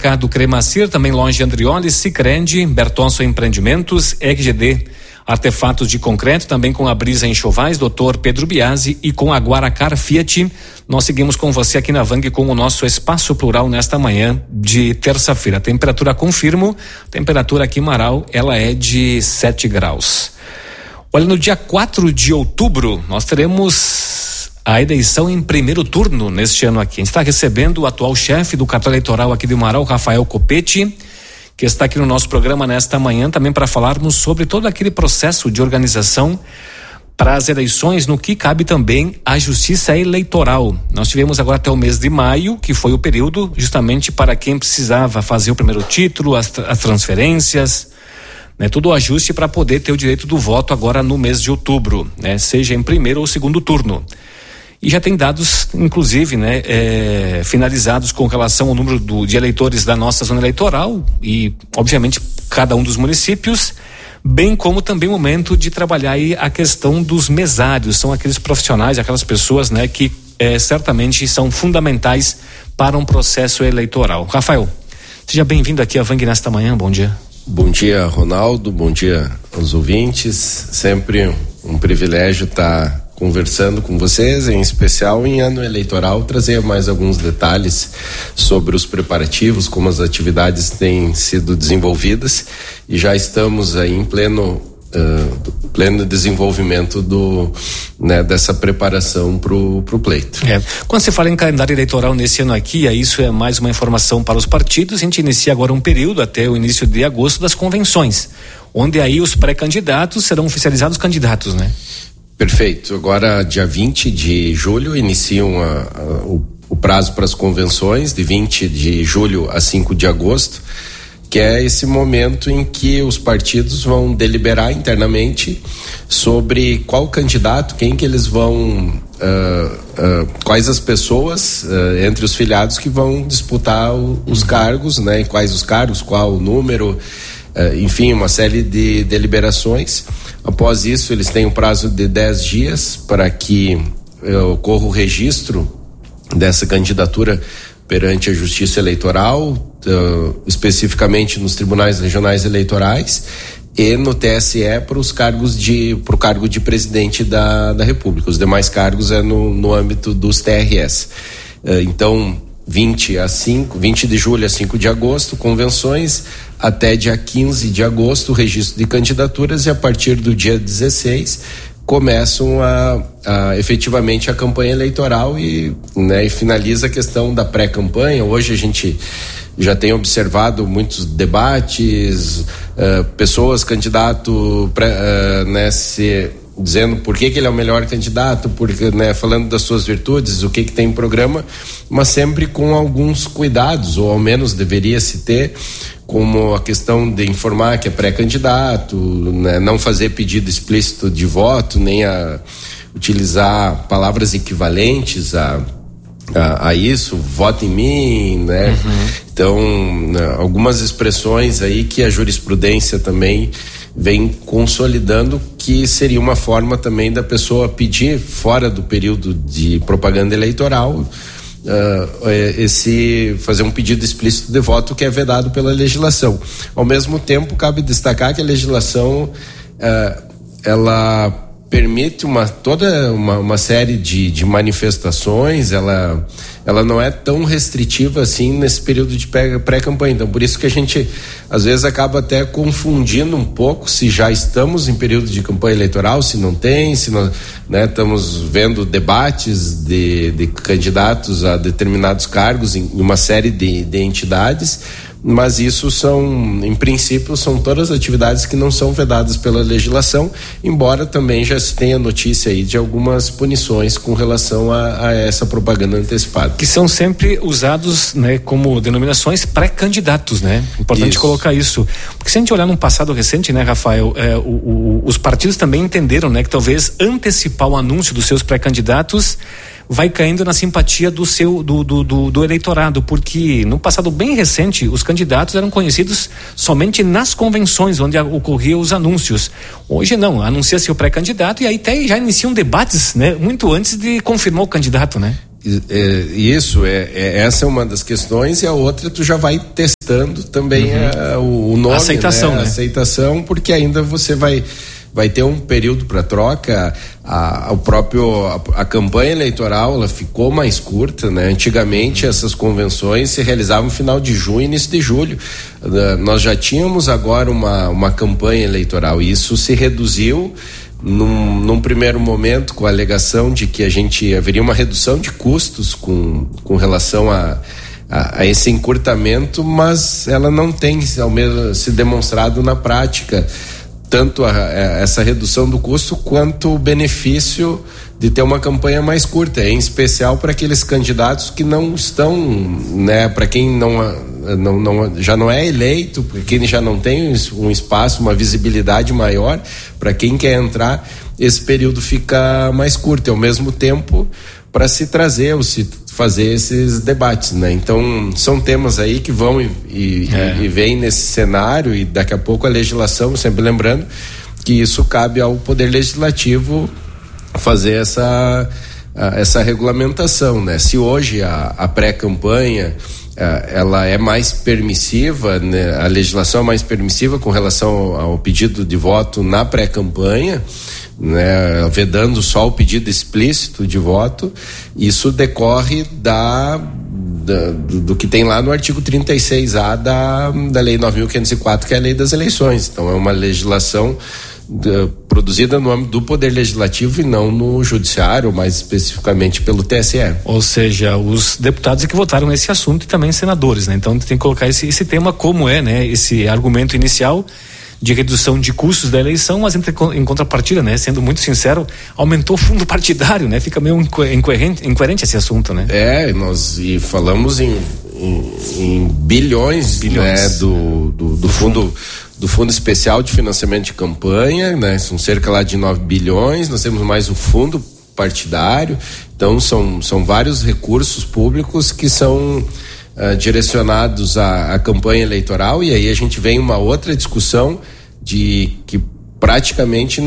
Supermercado Cremacir, também Loja Andrioli, Sicredi, Bertonso Empreendimentos, RGD Artefatos de Concreto, também com a Brisa Enxovais, Dr. Pedro Biasi e com a Guaracar Fiat. Nós seguimos com você aqui na Vang com o nosso Espaço Plural nesta manhã de terça-feira. Temperatura, confirmo, temperatura aqui em Marau, ela é de 7 graus. Olha, no dia 4 de outubro, nós teremos a eleição em primeiro turno neste ano aqui. A gente está recebendo o atual chefe do cartório eleitoral aqui de Marau, Rafael Copete, que está aqui no nosso programa nesta manhã também para falarmos sobre todo aquele processo de organização para as eleições, no que cabe também a Justiça Eleitoral. Nós tivemos agora até o mês de maio, que foi o período justamente para quem precisava fazer o primeiro título, as transferências, né, todo o ajuste para poder ter o direito do voto agora no mês de outubro, né, seja em primeiro ou segundo turno. E já tem dados, inclusive, né, finalizados com relação ao número de eleitores da nossa zona eleitoral e, obviamente, cada um dos municípios, bem como também o momento de trabalhar aí a questão dos mesários, são aqueles profissionais, aquelas pessoas, né, que certamente são fundamentais para um processo eleitoral. Rafael, seja bem-vindo aqui à Vang nesta manhã, bom dia. Bom dia, Ronaldo, bom dia aos ouvintes, sempre um privilégio estar conversando com vocês, em especial em ano eleitoral, trazer mais alguns detalhes sobre os preparativos, como as atividades têm sido desenvolvidas, e já estamos aí em pleno desenvolvimento dessa preparação pro pleito. Quando você fala em calendário eleitoral nesse ano aqui, isso é mais uma informação para os partidos. A gente inicia agora um período até o início de agosto das convenções, onde aí os pré-candidatos serão oficializados candidatos, né? Perfeito. Agora, dia 20 de julho, iniciam o prazo para as convenções, de 20 de julho a 5 de agosto, que é esse momento em que os partidos vão deliberar internamente sobre qual candidato, quem que eles vão, quais as pessoas entre os filiados que vão disputar os cargos, né? Quais os cargos, qual o número, enfim, uma série de deliberações. Após isso, eles têm um prazo de 10 dias para que ocorra o registro dessa candidatura perante a Justiça Eleitoral, especificamente nos tribunais regionais eleitorais e no TSE para o cargo de presidente da República. Os demais cargos é no âmbito dos TRS. Então, 20 de julho a 5 de agosto, convenções, até dia 15 de agosto, o registro de candidaturas, e a partir do dia 16 começam efetivamente a campanha eleitoral e finaliza a questão da pré-campanha. Hoje a gente já tem observado muitos debates, pessoas, candidato, dizendo por que ele é o melhor candidato, porque, falando das suas virtudes, o que tem em programa, mas sempre com alguns cuidados, ou ao menos deveria se ter, como a questão de informar que é pré-candidato, não fazer pedido explícito de voto, nem a utilizar palavras equivalentes a isso, voto em mim, né? Uhum. Então, algumas expressões aí que a jurisprudência também vem consolidando, que seria uma forma também da pessoa pedir, fora do período de propaganda eleitoral, fazer um pedido explícito de voto que é vedado pela legislação. Ao mesmo tempo, cabe destacar que a legislação ela permite toda uma série de manifestações, ela não é tão restritiva assim nesse período de pré-campanha. Então, por isso que a gente às vezes acaba até confundindo um pouco se já estamos em período de campanha eleitoral, se não tem, se não, estamos vendo debates de candidatos a determinados cargos em uma série de entidades, mas isso em princípio, são todas atividades que não são vedadas pela legislação, embora também já se tenha notícia aí de algumas punições com relação a essa propaganda antecipada. Que são sempre usados, como denominações pré-candidatos, né? Importante isso. Colocar isso. Porque se a gente olhar num passado recente, Rafael, os partidos também entenderam, que talvez antecipar o anúncio dos seus pré-candidatos vai caindo na simpatia do eleitorado, porque no passado bem recente os candidatos eram conhecidos somente nas convenções onde ocorriam os anúncios. Hoje não, anuncia-se o pré-candidato e aí até já iniciam debates, muito antes de confirmar o candidato, né? Essa é uma das questões, e a outra tu já vai testando também o nome, a aceitação, né? A aceitação, porque ainda você vai ter um período para troca. A campanha eleitoral, ela ficou mais curta, né? Antigamente essas convenções se realizavam no final de junho, início de julho. Nós já tínhamos agora uma campanha eleitoral, e isso se reduziu num primeiro momento, com a alegação de que haveria uma redução de custos com relação a esse encurtamento, mas ela não tem ao menos se demonstrado na prática tanto essa redução do custo quanto o benefício de ter uma campanha mais curta, em especial para aqueles candidatos que não estão, né, para quem já não é eleito, para quem já não tem um espaço, uma visibilidade maior, para quem quer entrar, esse período fica mais curto, e ao mesmo tempo para se trazer ou se fazer esses debates, né? Então são temas aí que vão e vêm nesse cenário, e daqui a pouco a legislação, sempre lembrando que isso cabe ao Poder Legislativo fazer essa regulamentação, né? Se hoje a pré-campanha ela é mais permissiva, né? A legislação é mais permissiva com relação ao pedido de voto na pré-campanha, né, vedando só o pedido explícito de voto, isso decorre do que tem lá no artigo 36A da Lei 9.504, que é a Lei das Eleições. Então é uma legislação produzida no âmbito do Poder Legislativo e não no Judiciário, mais especificamente pelo TSE. Ou seja, os deputados que votaram esse assunto e também senadores, né? Então tem que colocar esse tema como né? Esse argumento inicial de redução de custos da eleição, mas em contrapartida, né? Sendo muito sincero, aumentou o fundo partidário, né? Fica meio incoerente esse assunto, né? Nós falamos em bilhões. Né? Do fundo especial de financiamento de campanha, né? São cerca lá de 9 bilhões, nós temos mais o fundo partidário, então são vários recursos públicos que são direcionados à campanha eleitoral, e aí a gente vem uma outra discussão de que praticamente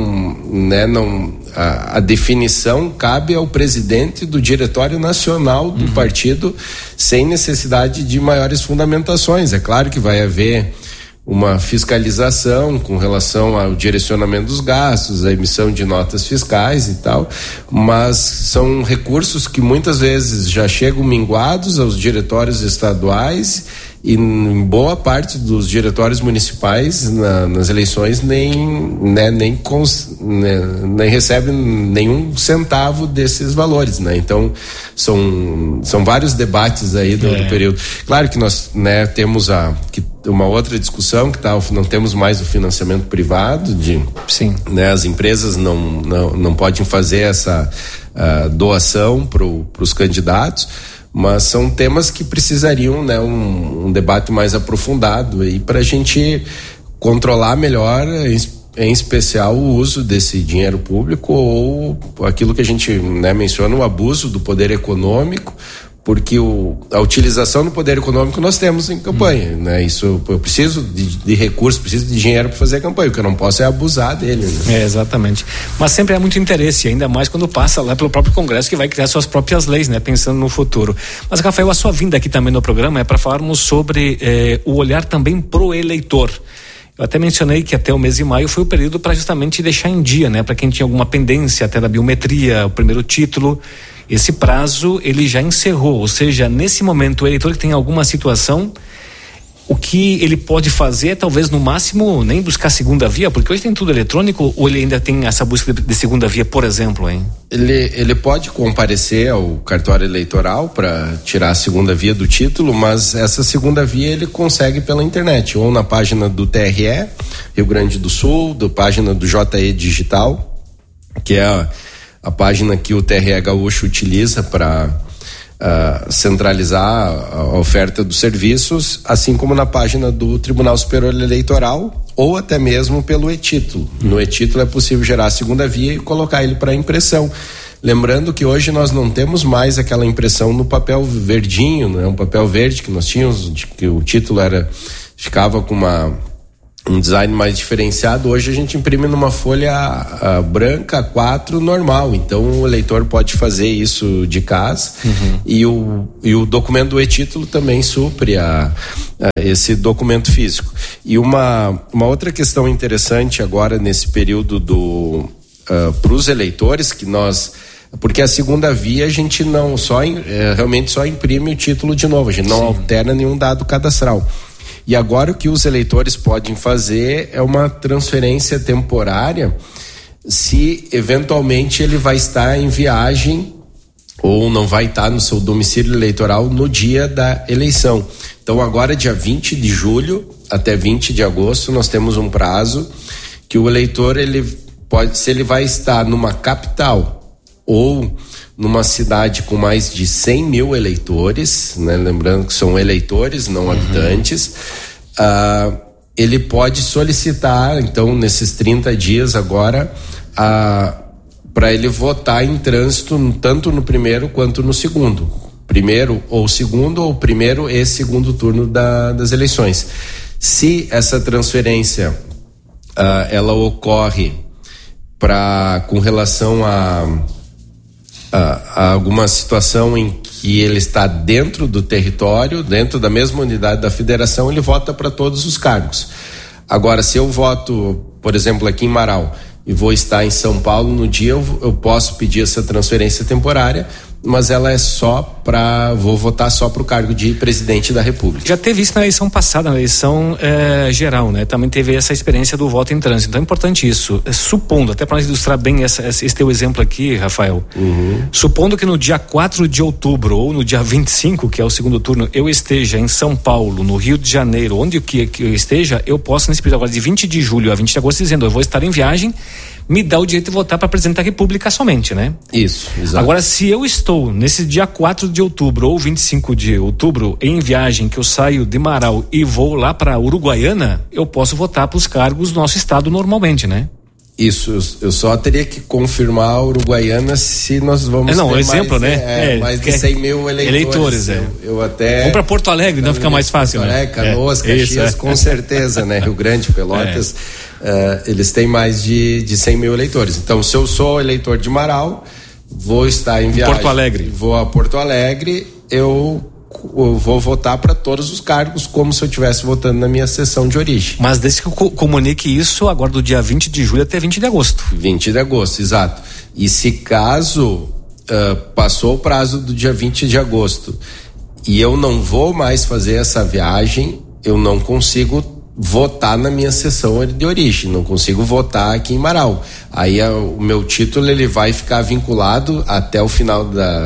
a definição cabe ao presidente do Diretório Nacional do partido, sem necessidade de maiores fundamentações. É claro que vai haver uma fiscalização com relação ao direcionamento dos gastos, a emissão de notas fiscais e tal, mas são recursos que muitas vezes já chegam minguados aos diretórios estaduais, e em boa parte dos diretórios municipais nas eleições nem recebem nenhum centavo desses valores, né? Então são vários debates aí do período. Claro que nós, né, temos uma outra discussão, que não temos mais o financiamento privado Sim. Né, as empresas não podem fazer essa doação para os candidatos, mas são temas que precisariam, né, um debate mais aprofundado aí para a gente controlar melhor, em especial o uso desse dinheiro público, ou aquilo que a gente, né, menciona, o abuso do poder econômico, porque a utilização do poder econômico nós temos em campanha, né? Isso, eu preciso de recursos, preciso de dinheiro para fazer a campanha, o que eu não posso é abusar dele, né? Exatamente, mas sempre há muito interesse, ainda mais quando passa lá pelo próprio Congresso, que vai criar suas próprias leis, né? Pensando no futuro. Mas, Rafael, a sua vinda aqui também no programa é para falarmos sobre o olhar também pro eleitor. Eu até mencionei que até o mês de maio foi o período para justamente deixar em dia, né? Para quem tinha alguma pendência até da biometria, o primeiro título. Esse prazo ele já encerrou, ou seja, nesse momento o eleitor que tem alguma situação, o que ele pode fazer é talvez no máximo nem buscar segunda via, porque hoje tem tudo eletrônico, ou ele ainda tem essa busca de segunda via, por exemplo, hein? Ele pode comparecer ao cartório eleitoral para tirar a segunda via do título, mas essa segunda via ele consegue pela internet, ou na página do TRE, Rio Grande do Sul, da página do JE Digital, que é a página que o TRE Gaúcho utiliza para centralizar a oferta dos serviços, assim como na página do Tribunal Superior Eleitoral, ou até mesmo pelo e-título. No e-título é possível gerar a segunda via e colocar ele para impressão. Lembrando que hoje nós não temos mais aquela impressão no papel verdinho, né? Um papel verde que nós tínhamos, que o título ficava com um design mais diferenciado. Hoje a gente imprime numa folha branca A4 normal, então o eleitor pode fazer isso de casa. E o documento do e-título também supre esse documento físico. E uma outra questão interessante agora nesse período para os eleitores, porque a segunda via a gente não realmente só imprime o título de novo, a gente não altera nenhum dado cadastral. E agora o que os eleitores podem fazer é uma transferência temporária se eventualmente ele vai estar em viagem ou não vai estar no seu domicílio eleitoral no dia da eleição. Então agora, dia 20 de julho até 20 de agosto, nós temos um prazo que o eleitor, se ele vai estar numa capital ou numa cidade com mais de 100 mil eleitores, né? Lembrando que são eleitores, não habitantes, ele pode solicitar, então, nesses 30 dias agora, para ele votar em trânsito, tanto no primeiro quanto no segundo. Primeiro ou segundo, ou primeiro e segundo turno das eleições. Se essa transferência ela ocorre com relação a alguma situação em que ele está dentro do território, dentro da mesma unidade da federação, ele vota para todos os cargos. Agora, se eu voto, por exemplo, aqui em Marau, e vou estar em São Paulo no dia, eu posso pedir essa transferência temporária, mas ela é vou votar só para o cargo de presidente da República. Já teve isso na eleição passada, na eleição geral, né? Também teve essa experiência do voto em trânsito. Então é importante isso. Supondo, até para nós ilustrar bem esse teu exemplo aqui, Rafael, supondo que no dia 4 de outubro ou no dia 25, que é o segundo turno, eu esteja em São Paulo, no Rio de Janeiro, onde que eu esteja, eu posso, nesse período agora de 20 de julho a 20 de agosto, dizendo, eu vou estar em viagem, me dá o direito de votar para presidente da República somente, né? Isso, exato. Agora, se eu estou nesse dia 4 de outubro ou 25 de outubro em viagem, que eu saio de Marau e vou lá para Uruguaiana, eu posso votar para os cargos do nosso estado normalmente, né? Isso, eu só teria que confirmar a Uruguaiana se nós vamos ter exemplo, mais de 100 mil eleitores. Eu até... Vamos para Porto Alegre, não fica mais fácil, né? Canoas, Caxias, com certeza, né? Rio Grande, Pelotas, eles têm mais de 100 mil eleitores. Então, se eu sou eleitor de Marau, vou estar em viagem. Porto Alegre. Vou a Porto Alegre, eu vou votar para todos os cargos como se eu estivesse votando na minha sessão de origem. Mas desde que eu comunique isso agora do dia 20 de julho até 20 de agosto. 20 de agosto, exato. E se caso passou o prazo do dia 20 de agosto e eu não vou mais fazer essa viagem, eu não consigo votar na minha sessão de origem, não consigo votar aqui em Marau. Aí o meu título ele vai ficar vinculado até o final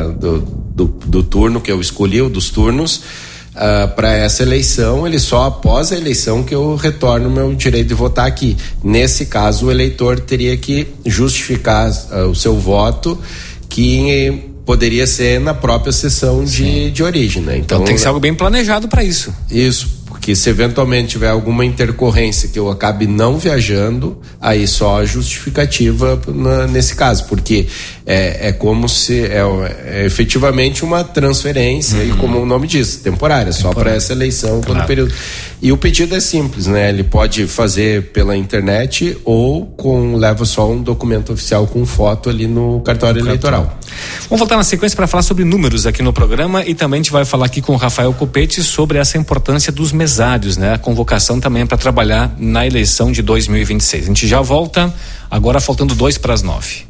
do turno que eu escolhi, ou dos turnos, para essa eleição. Ele só após a eleição que eu retorno o meu direito de votar aqui. Nesse caso, o eleitor teria que justificar o seu voto, que poderia ser na própria sessão de origem, né? Então tem que ser algo bem planejado para isso. Isso, porque se eventualmente tiver alguma intercorrência que eu acabe não viajando, aí só a justificativa nesse caso, porque é como se é efetivamente uma transferência, e como o nome diz, temporária, só para essa eleição, claro. Todo período. E o pedido é simples, né? Ele pode fazer pela internet ou leva só um documento oficial com foto ali no cartório eleitoral. Vamos voltar na sequência para falar sobre números aqui no programa, e também a gente vai falar aqui com o Rafael Copete sobre essa importância dos mesários, né? A convocação também para trabalhar na eleição de 2026. A gente já volta, agora faltando 8:02.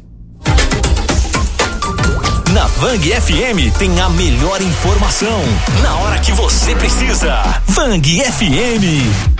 Na Vang FM tem a melhor informação na hora que você precisa. Vang FM.